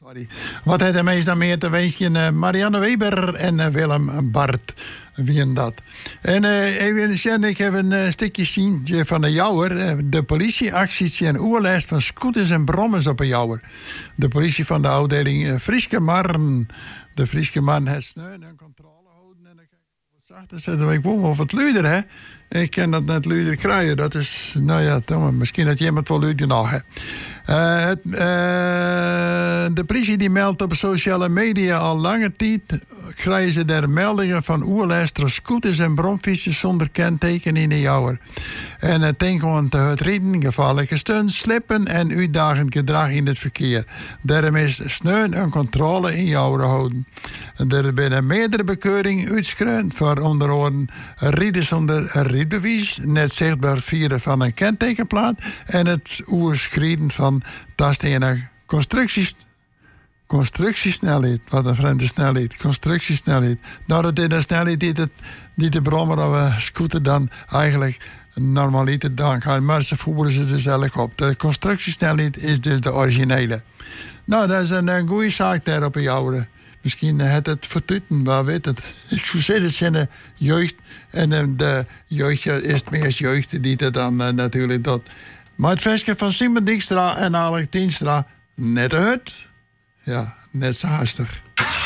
Sorry. Wat heeft de meest dan meer te wensen? Marianne Weber en Willem Bart. Wie dat? En even, ik heb een stukje zien van de Jouwer. De politieacties en oerlijst van scooters en brommers op een Jouwer. De politie van de afdeling Frieske Marn. De Frieske Marn heeft steun en controle houden. En dan kijk ik wat zachter zetten. Ik woon wel wat luider, hè? Ik kan dat net luider krijgen. Dat is, nou ja, misschien dat iemand wel luider nog, hè? De politie die meldt op sociale media al lange tijd. Krijgen ze daar meldingen van oerlijster, scooters en bromfietsers zonder kenteken in de Jouwer. En het denken het rijden, gevaarlijke stunts, slippen en uitdagend gedrag in het verkeer. Daarom is steun en controle in Jouwer houden. Er zijn meerdere bekeuringen uitgeschreven voor onder andere rijden zonder rijbewijs, net zichtbaar vieren van een kentekenplaat en het overschrijden van tasten naar constructiesnelheid. Wat een vreemde snelheid. Constructiesnelheid. Nou, dat is de snelheid die de brommer of scooter dan eigenlijk normaliter dan kan. Maar ze voeren ze dus eigenlijk op. De constructiesnelheid is dus de originele. Nou, dat is een goede zaak daar op een Jouwer. Misschien het vertuten, maar weet het. Ik zou zeggen, het zijn de jeugd. En de jeugd is het meest jeugd die dat dan natuurlijk doet. Maar het versje van Simon Dijkstra en Alex Tienstra, net uit. Ja, net zo hastig.